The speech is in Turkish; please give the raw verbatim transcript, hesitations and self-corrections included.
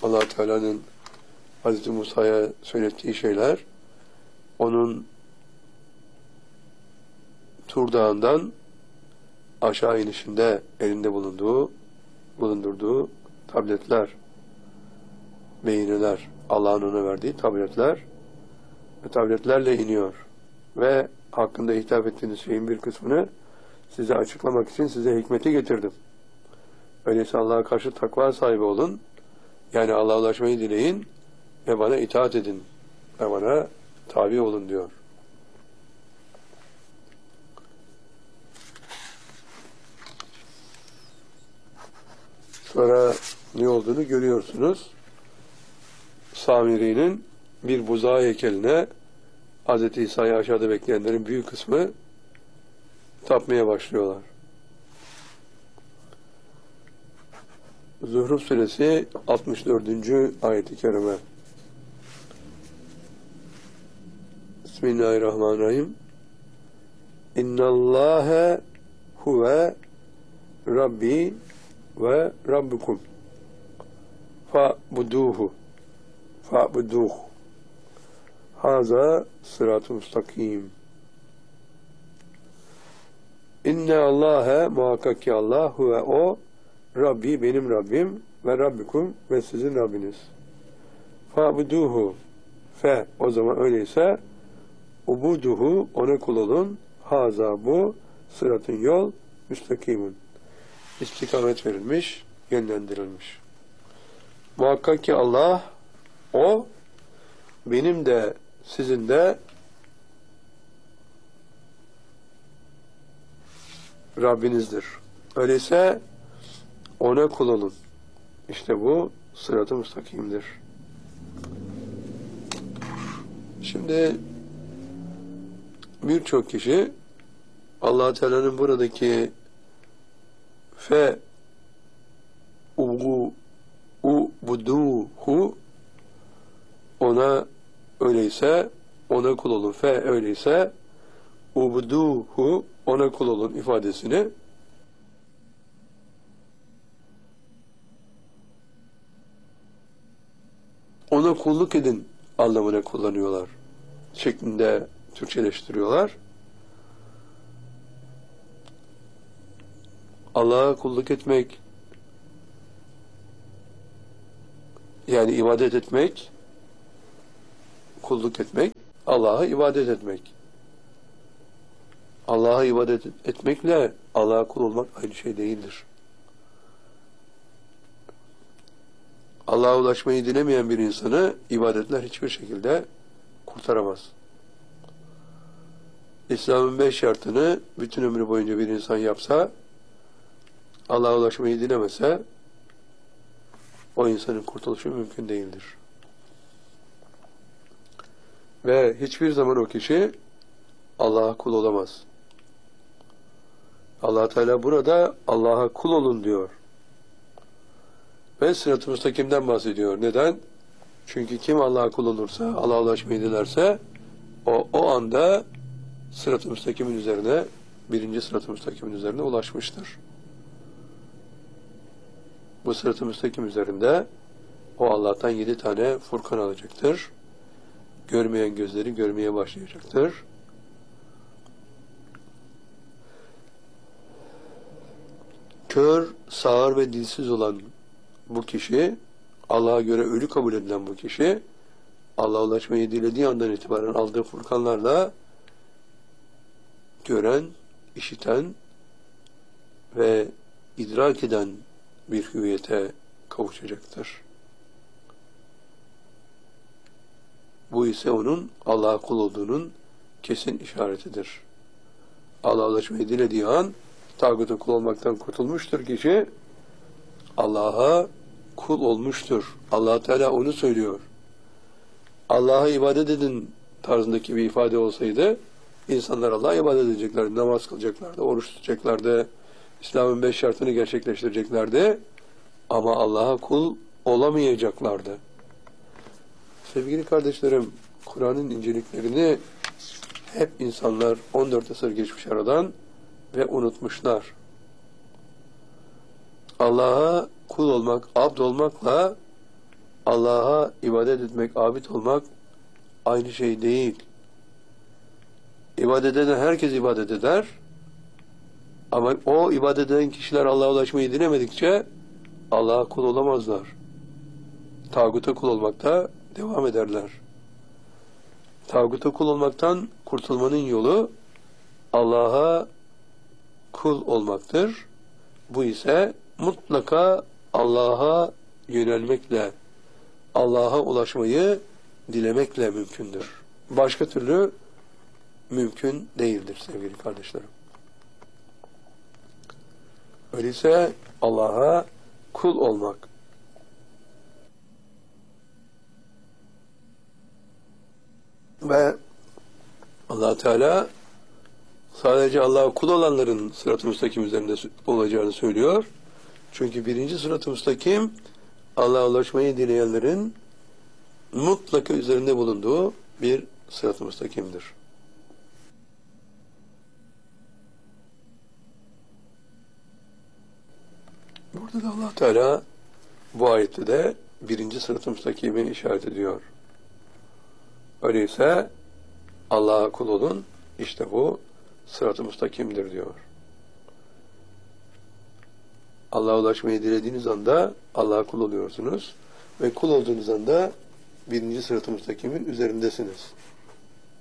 Allah Teala'nın Hazreti Musa'ya söylettiği şeyler, onun Tur Dağı'ndan aşağı inişinde elinde bulunduğu, bulundurduğu tabletler, beyinler, Allah'ın ona verdiği tabletler ve tabletlerle iniyor. Ve hakkında hitap ettiğiniz şeyin bir kısmını size açıklamak için size hikmeti getirdim. Öyleyse Allah'a karşı takva sahibi olun. Yani Allah'a ulaşmayı dileyin ve bana itaat edin ve bana tabi olun diyor. Sonra ne olduğunu görüyorsunuz. Samiri'nin bir buzağı heykeline Hz. İsa'yı aşağıda bekleyenlerin büyük kısmı tapmaya başlıyorlar. Zuhruf suresi altmış dördüncü ayet-i kerime. Bismillahirrahmanirrahim. İnnallâhe huve Rabbi ve Rabbukum fa'buduhu fa'buduhu haza sırat-ı müstakim. İnne Allah'e muhakkak ki Allah huve o Rabbi benim Rabbim ve Rabbikum ve sizin Rabbiniz. Fa'buduhu fe o zaman öyleyse ubuduhu ona kul olun. Haza bu sıratın yol müstakimun. İstikamet verilmiş, yönlendirilmiş. Muhakkak ki Allah o benim de sizin de Rabbinizdir. Öyleyse ona kul olun. İşte bu sırat-ı müstakimdir. Şimdi birçok kişi Allah Teala'nın buradaki fe ugu u buduhu ona öyleyse ona kul olun. Fe öyleyse ubuduhu ona kul olun ifadesini ona kulluk edin anlamına kullanıyorlar. Şeklinde Türkçeleştiriyorlar. Allah'a kulluk etmek, yani ibadet etmek, kulluk etmek, Allah'a ibadet etmek. Allah'a ibadet etmekle Allah'a kul olmak aynı şey değildir. Allah'a ulaşmayı dilemeyen bir insanı ibadetler hiçbir şekilde kurtaramaz. İslam'ın beş şartını bütün ömrü boyunca bir insan yapsa, Allah'a ulaşmayı dilemese, o insanın kurtuluşu mümkün değildir. Ve hiçbir zaman o kişi Allah'a kul olamaz. Allah Teala burada Allah'a kul olun diyor. Ve sırat-ı müstakimden bahsediyor. Neden? Çünkü kim Allah'a kul olursa, Allah'a ulaşmayı dilerse, o, o anda sırat-ı müstakimin üzerine, birinci sırat-ı müstakimin üzerine ulaşmıştır. Bu sırat-ı müstakim üzerinde o Allah'tan yedi tane Furkan alacaktır. Görmeyen gözleri görmeye başlayacaktır. Kör, sağır ve dilsiz olan bu kişi, Allah'a göre ölü kabul edilen bu kişi, Allah'a ulaşmayı dilediği andan itibaren aldığı Furkanlarla gören, işiten ve idrak eden bir hüviyete kavuşacaktır. Bu ise onun Allah'a kul olduğunun kesin işaretidir. Allah'a ulaşmayı dilediği an tağuta kul olmaktan kurtulmuştur kişi. Allah'a kul olmuştur. Allah Teala onu söylüyor. Allah'a ibadet edin tarzındaki bir ifade olsaydı insanlar Allah'a ibadet edeceklerdi, namaz kılacaklardı, oruç tutacaklardı, İslam'ın beş şartını gerçekleştireceklerdi ama Allah'a kul olamayacaklardı. Sevgili kardeşlerim, Kur'an'ın inceliklerini hep insanlar on dört asır geçmiş aradan ve unutmuşlar. Allah'a kul olmak, abd olmakla Allah'a ibadet etmek, abid olmak aynı şey değil. İbadet eden herkes ibadet eder. Ama o ibadet eden kişiler Allah'a ulaşmayı dilemedikçe Allah'a kul olamazlar. Tağuta kul olmakta devam ederler. Tağuta kul olmaktan kurtulmanın yolu Allah'a kul olmaktır. Bu ise mutlaka Allah'a yönelmekle, Allah'a ulaşmayı dilemekle mümkündür. Başka türlü mümkün değildir sevgili kardeşlerim. Öyleyse Allah'a kul olmak. Ve Allah Teala sadece Allah'a kul olanların sırat-ı müstakim üzerinde olacağını söylüyor. Çünkü birinci sırat-ı müstakim Allah'a ulaşmayı dileyenlerin mutlaka üzerinde bulunduğu bir sırat-ı müstakimdir. Burada da Allah Teala bu ayette de birinci sırat-ı müstakimi işaret ediyor. Öyleyse Allah'a kul olun, işte bu sırat-ı müstakimdir diyor. Allah'a ulaşmayı dilediğiniz anda Allah'a kul oluyorsunuz ve kul olduğunuz anda birinci sırat-ı müstakimin üzerindesiniz.